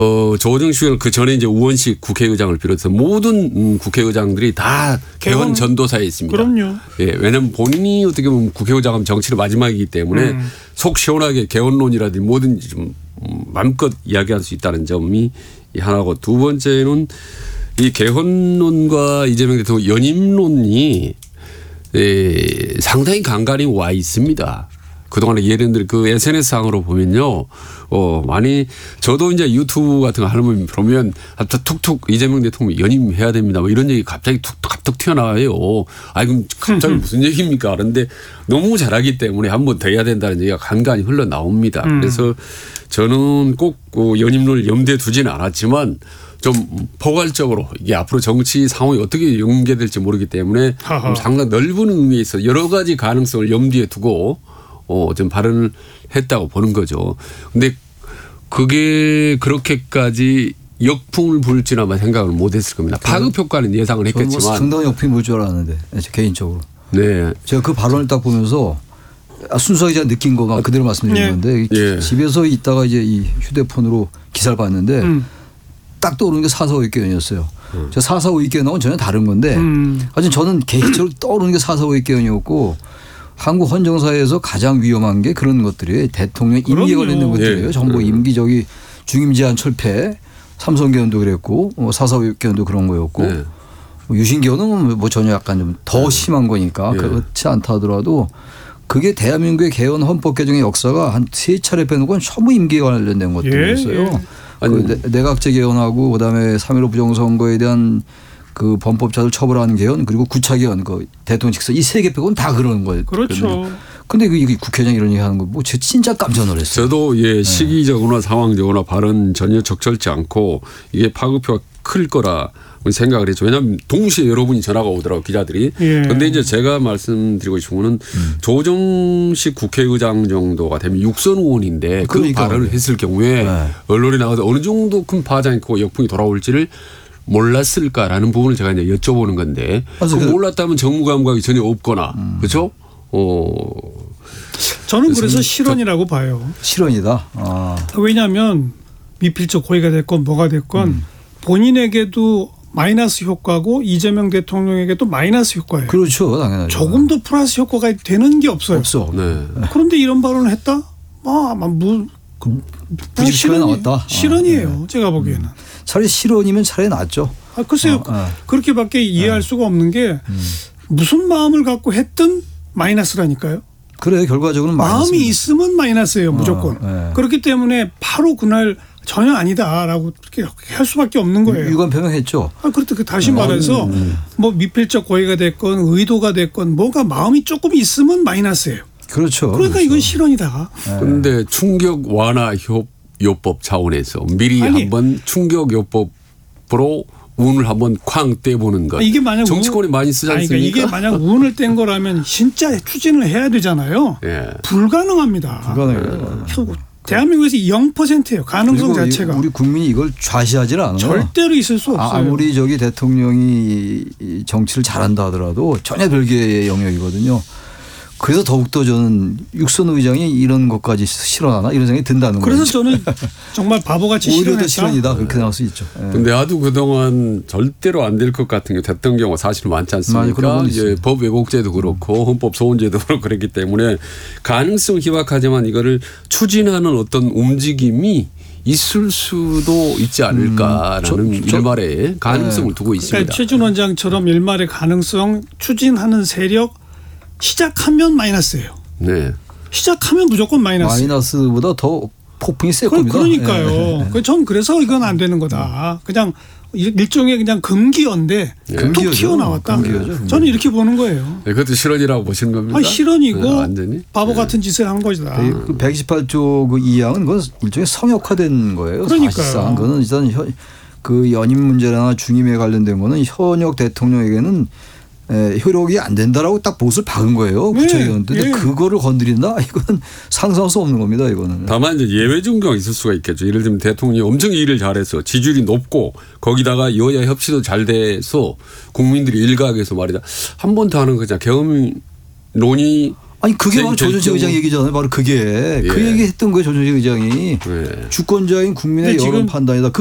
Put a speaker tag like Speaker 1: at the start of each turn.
Speaker 1: 조정식 그 전에 이제 우원식 국회의장을 비롯해서 모든 국회의장들이 다 개헌 전도사에 있습니다.
Speaker 2: 그럼요.
Speaker 1: 예, 왜냐하면 본인이 어떻게 보면 국회의장은 정치의 마지막이기 때문에 속 시원하게 개헌론이라든지 뭐든지 좀 마음껏 이야기할 수 있다는 점이 하나고, 두 번째는 이 개헌론과 이재명 대통령 연임론이 상당히 간간히 와 있습니다. 그동안에 예련들 그 SNS상으로 보면요. 많이 저도 이제 유튜브 같은 거 하면 보면 툭툭 이재명 대통령 연임해야 됩니다. 뭐 이런 얘기 갑자기 툭툭 튀어나와요. 아이 그럼 갑자기 무슨 얘기입니까? 그런데 너무 잘하기 때문에 한 번 더 해야 된다는 얘기가 간간히 흘러나옵니다. 그래서 저는 꼭 연임론을 염두에 두지는 않았지만 좀 포괄적으로 이게 앞으로 정치 상황이 어떻게 연계될지 모르기 때문에 상당히 넓은 의미에서 여러 가지 가능성을 염두에 두고 좀 발언을 했다고 보는 거죠. 근데 그게 그렇게까지 역풍을 불지는 아마 생각을 못 했을 겁니다. 파급 효과는 예상을 했겠지만.
Speaker 3: 뭐 상당히 역풍이 불 줄 알았는데 개인적으로.
Speaker 1: 네.
Speaker 3: 제가 그 발언을 딱 보면서 순수하게 제가 느낀 거가 그대로 말씀드린 건데 집에서 있다가 이제 이 휴대폰으로 기사를 봤는데 딱 떠오르는 게 4.4 입개헌이었어요. 제가 4.4 입개헌하고는 전혀 다른 건데 하여튼 저는 개인적으로 떠오르는 게 4.4 입개헌이었고, 한국 헌정사에서 가장 위험한 게 그런 것들이 대통령 임기에 관련된 것들이에요. 정부 임기 저기 중임 제한 철폐, 삼성 개헌도 그랬고 4.4 개헌도 그런 거였고 유신 개헌은 뭐 전혀 약간 좀 더 심한 거니까 그렇지 않다 하더라도 그게 대한민국의 개헌 헌법 개정의 역사가 한 3차례 빼놓고는 전부 임기에 관련된 것들이었어요. 그 내각제 개헌하고 그다음에 3.15 부정선거에 대한 그 범법자들 처벌하는 개헌, 그리고 구차 개헌, 그 대통령 직선 이 3개 빼고는 다 그런 거예요.
Speaker 2: 그렇죠.
Speaker 3: 근데 이게 국회의장 이런 얘기 하는 거 뭐 진짜 깜짝 놀랐어요.
Speaker 1: 저도 시기적으나 상황적으나 발언 전혀 적절치 않고 이게 파급효가 클 거라 생각을 했죠. 왜냐하면 동시에 여러분이 전화가 오더라고요, 기자들이. 그런데 이제 제가 말씀드리고 싶은 거는 조정식 국회의장 정도가 되면 육선 의원인데 그 발언을 했을 경우에 언론에 나가서 어느 정도 큰 파장이 크고 역풍이 돌아올지를 몰랐을까라는 부분을 제가 이제 여쭤보는 건데, 몰랐다면 정무 감각이 전혀 없거나 그렇죠?
Speaker 2: 저는 그래서 실언이라고 봐요.
Speaker 3: 실언이다.
Speaker 2: 왜냐하면 미필적 고의가 됐건 뭐가 됐건 본인에게도 마이너스 효과고 이재명 대통령에게도 마이너스 효과예요.
Speaker 3: 그렇죠, 당연하죠.
Speaker 2: 조금도 플러스 효과가 되는 게 없어요.
Speaker 3: 없어.
Speaker 1: 네.
Speaker 2: 그런데 이런 발언을 했다?
Speaker 3: 부직수가 나왔다.
Speaker 2: 실언이에요. 제가 보기에는.
Speaker 3: 차라리 실언이면 차라리 낫죠.
Speaker 2: 글쎄요. 그렇게밖에 이해할 수가 없는 게 무슨 마음을 갖고 했든 마이너스라니까요.
Speaker 3: 그래, 결과적으로는
Speaker 2: 마음이 있으면 마이너스예요, 무조건. 그렇기 때문에 바로 그날 전혀 아니다라고 그렇게 할 수밖에 없는 거예요.
Speaker 3: 유감 표명했죠.
Speaker 2: 그렇다. 다시 말해서 뭐 미필적 고의가 됐건 의도가 됐건 뭐가 마음이 조금 있으면 마이너스예요.
Speaker 3: 그렇죠.
Speaker 2: 그러니까
Speaker 3: 그렇죠.
Speaker 2: 이건 실언이다.
Speaker 1: 그런데 충격 완화 요법 차원에서 미리 한번 충격 요법으로 운을 한번 쾅 떼보는 것.
Speaker 2: 이게 만약
Speaker 1: 정치권이 많이 쓰지 않습니까?
Speaker 2: 그러니까 이게 만약 운을 뗀 거라면 진짜 추진을 해야 되잖아요. 불가능합니다.
Speaker 3: 불가능해요.
Speaker 2: 대한민국에서 0%예요. 가능성 자체가.
Speaker 3: 우리 국민이 이걸 좌시하지 않아요.
Speaker 2: 절대로 있을 수 없어요.
Speaker 3: 아무리 저기 대통령이 정치를 잘한다 하더라도 전혀 별개의 영역이거든요. 그래서 더욱더 저는 육선 의장이 이런 것까지 실언하나 이런 생각이 든다는 거예요.
Speaker 2: 그래서 저는 정말 바보같이
Speaker 3: 오히려 더 실언이다. 그렇게 나올 수 있죠.
Speaker 1: 그런데 아주 그동안 절대로 안 될 것 같은 게 됐던 경우가 사실은 많지 않습니까? 이제 법 왜곡죄도 그렇고 헌법 소원죄도 그렇고 그랬기 때문에 가능성 희박하지만 이거를 추진하는 어떤 움직임이 있을 수도 있지 않을까라는 일말의 가능성을 두고 있습니다.
Speaker 2: 그러니까 최준 원장처럼 일말의 가능성 추진하는 세력 시작하면 마이너스예요.
Speaker 1: 네.
Speaker 2: 시작하면 무조건 마이너스.
Speaker 3: 마이너스보다 더 폭풍이 셀 겁니다.
Speaker 2: 그러니까요. 전 그래서 이건 안 되는 거다. 그냥 일종의 그냥 금기어인데 툭 튀어나왔다. 금기어죠. 저는 이렇게 보는 거예요.
Speaker 1: 네, 그것도 실언이라고 보시는 겁니까?
Speaker 2: 실언이고
Speaker 1: 완전히?
Speaker 2: 바보 같은 짓을 한 것이다.
Speaker 3: 그 128조 그 2항은 그건 일종의 성역화된 거예요.
Speaker 2: 그러니까요.
Speaker 3: 사실상 그거는 일단 그 연임 문제나 중임에 관련된 거는 현역 대통령에게는 효력이 안 된다라고 딱 못을 박은 거예요. 구체적인데 그거를 건드린다? 이건 상상할 수 없는 겁니다. 이거는.
Speaker 1: 다만 이제 예외 증거가 있을 수가 있겠죠. 예를 들면 대통령이 엄청 일을 잘해서 지지율이 높고 거기다가 여야 협치도 잘 돼서 국민들이 일각에서 말이다 한 번 더 하는 거잖아. 개헌론이
Speaker 3: 아니 그게 바로 조전식 의장 얘기잖아요. 바로 그게 그 얘기 했던 거예요. 조전식 의장이 주권자인 국민의 여론 판단이다.